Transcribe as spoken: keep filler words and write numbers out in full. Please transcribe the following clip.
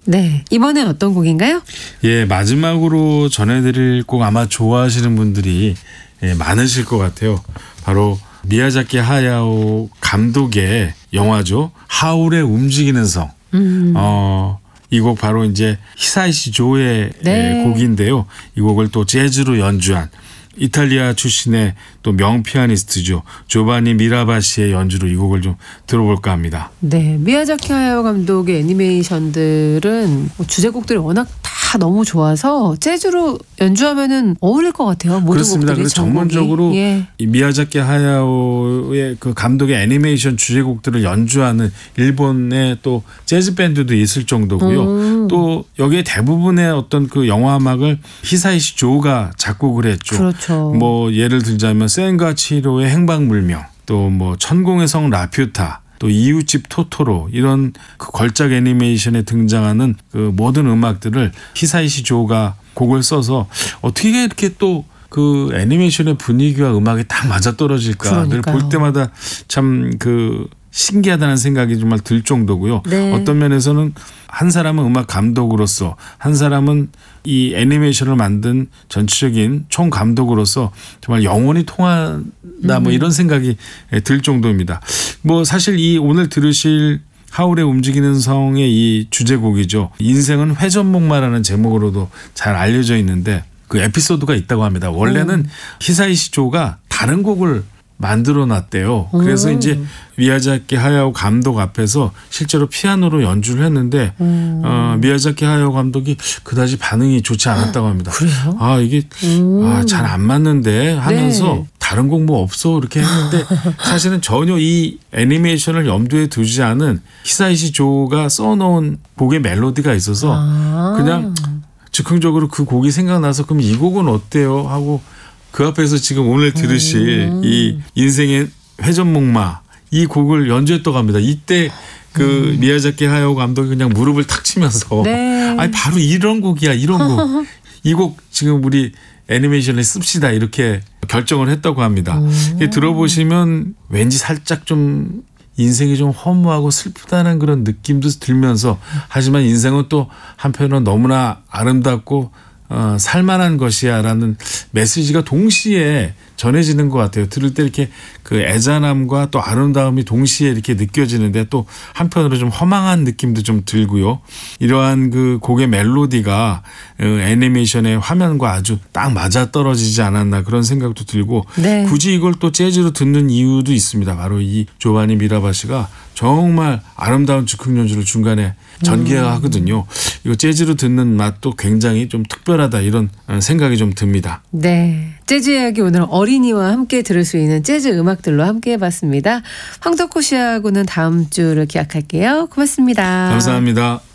네, 이번엔 어떤 곡인가요? 예, 마지막으로 전해드릴 곡 아마 좋아하시는 분들이 예, 많으실 것 같아요. 바로 미야자키 하야오 감독의 영화죠. 하울의 움직이는 성. 음. 어, 이 곡 바로 이제 히사이시 조의 네. 곡인데요. 이 곡을 또 재즈로 연주한 이탈리아 출신의 또 명피아니스트죠. 조바니 미라바시의 연주로 이 곡을 좀 들어볼까 합니다. 네, 미야자키 하야오 감독의 애니메이션들은 주제곡들이 워낙 다 너무 좋아서 재즈로 연주하면은 어울릴 것 같아요. 모든 그렇습니다. 곡들이 그래서 전문적으로 예. 이 미야자키 하야오의 그 감독의 애니메이션 주제곡들을 연주하는 일본의 또 재즈 밴드도 있을 정도고요. 음. 또 여기에 대부분의 어떤 그 영화 음악을 히사이시 조가 작곡을 했죠. 그렇죠. 뭐 예를 들자면 센과 치히로의 행방불명, 또 뭐 천공의 성 라퓨타, 또 이웃집 토토로 이런 그 걸작 애니메이션에 등장하는 그 모든 음악들을 히사이시 조가 곡을 써서 어떻게 이렇게 또 그 애니메이션의 분위기와 음악이 딱 맞아떨어질까 늘 볼 때마다 참 그 신기하다는 생각이 정말 들 정도고요. 네. 어떤 면에서는 한 사람은 음악 감독으로서 한 사람은 이 애니메이션을 만든 전체적인 총 감독으로서 정말 영혼이 통한다 뭐 이런 생각이 들 정도입니다. 뭐 사실 이 오늘 들으실 하울의 움직이는 성의 이 주제곡이죠. 인생은 회전목마라는 제목으로도 잘 알려져 있는데 그 에피소드가 있다고 합니다. 원래는 음. 히사이시 조가 다른 곡을 만들어 놨대요. 그래서 음. 이제 미야자키 하야오 감독 앞에서 실제로 피아노로 연주를 했는데 음. 어, 미야자키 하야오 감독이 그다지 반응이 좋지 않았다고 합니다. 그래요? 아 이게 음. 아, 잘 안 맞는데 하면서 네. 다른 곡 뭐 없어 이렇게 했는데 사실은 전혀 이 애니메이션을 염두에 두지 않은 히사이시 조가 써놓은 곡의 멜로디가 있어서 아. 그냥 즉흥적으로 그 곡이 생각나서 그럼 이 곡은 어때요 하고 그 앞에서 지금 오늘 들으실 음. 이 인생의 회전목마 이 곡을 연주했다고 합니다. 이때 그 음. 미야자키 하야오 감독이 그냥 무릎을 탁 치면서 네. 아니 바로 이런 곡이야 이런 곡. 이 곡 지금 우리 애니메이션에 씁시다 이렇게 결정을 했다고 합니다. 음. 들어보시면 왠지 살짝 좀 인생이 좀 허무하고 슬프다는 그런 느낌도 들면서 하지만 인생은 또 한편으로는 너무나 아름답고 어, 살만한 것이야라는 메시지가 동시에 전해지는 것 같아요. 들을 때 이렇게 그 애잔함과 또 아름다움이 동시에 이렇게 느껴지는데 또 한편으로 좀 허망한 느낌도 좀 들고요. 이러한 그 곡의 멜로디가 애니메이션의 화면과 아주 딱 맞아 떨어지지 않았나 그런 생각도 들고 네. 굳이 이걸 또 재즈로 듣는 이유도 있습니다. 바로 이 조바니 미라바시가 정말 아름다운 즉흥 연주를 중간에 전개하거든요. 이거 재즈로 듣는 맛도 굉장히 좀 특별하다 이런 생각이 좀 듭니다. 네, 재즈 이야기 오늘 어린이와 함께 들을 수 있는 재즈 음악들로 함께 해봤습니다. 황덕호 씨하고는 다음 주를 기약할게요. 고맙습니다. 감사합니다.